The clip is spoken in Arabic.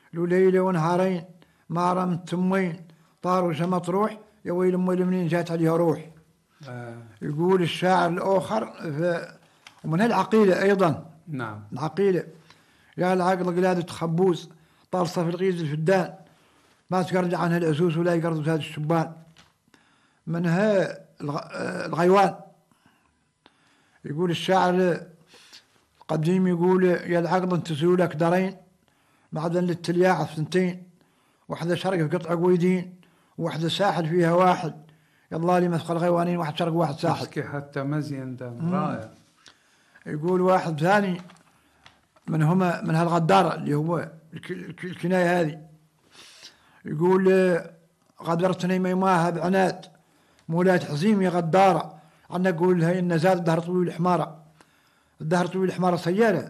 لو ليلة ونهارين ما رمت تمين طار وشمط روح يا ويل أمي منين جات عليها روح. يقول الشاعر الآخر ومن العقيلة أيضا. نعم. العقيلة يا العقل قلادة خبوز طارصة في الغيز الفدان ما تقرج عنها الأسوس ولا يقرض هذا الشبان منها الغيوان. يقول الشاعر القديم يقول يا العقل انت سيولك دارين معدن للتلياعة ثنتين واحدة شرق في قطع قويدين واحدة ساحل فيها واحد يالله لي مثقل غيوانين واحد شرق واحد ساحل. تحكي حتى مزين ده رائع. يقول واحد ثاني من هالغدارة اللي هو الكناية هذه يقول غدرتني ميماها بعناد مولاة حزيم يا غدارة عنا نقول هاي النزال الدهر طويل حمارة الدهر طويل حمارة سيارة